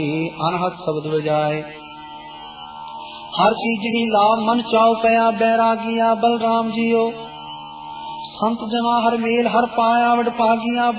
ਅਨਹਦ ਸ਼ਬਦ ਵਜਾਏ। ਹਰ ਚੀਜੜੀ ਲਾਭ ਮਨ ਚਾਉ ਪਿਆ ਬੈਰਾਗੀਆ ਬਲਰਾਮ ਜੀਓ। ਸੰਤ ਜਨਾ ਹਰ ਮੇਲ ਹਰ ਪਾਇਆ ਵਡ ਭਾਗੀਆਂ